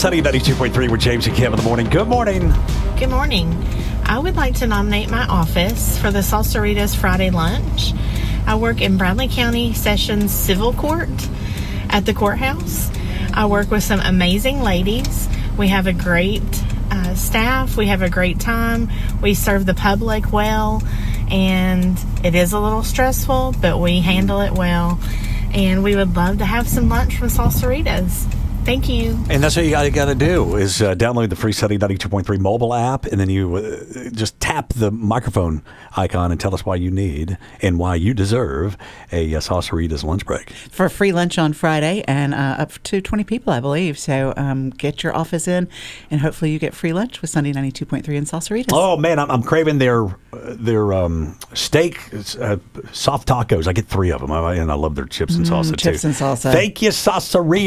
Sunny 92.3 with James and Kim in the morning. Good morning. Good morning. I would like to nominate my office for the Salsaritas Friday lunch. I work in Bradley County Sessions Civil Court at the courthouse. I work with some amazing ladies. We have a great staff. We have a great time. We serve the public well, and it is a little stressful, but we handle it well. And we would love to have some lunch from Salsaritas. Thank you. And that's what you got to do is download the free Sunny 92.3 mobile app, and then you just tap the microphone icon and tell us why you need and why you deserve a Salsaritas lunch break. For a free lunch on Friday and up to 20 people, I believe. So get your office in, and hopefully you get free lunch with Sunday 92.3 and Salsaritas. Oh, man, I'm craving their steak soft tacos. I get 3 of them, and I love their chips and salsa, too. Chips and salsa. Thank you, Salsaritas.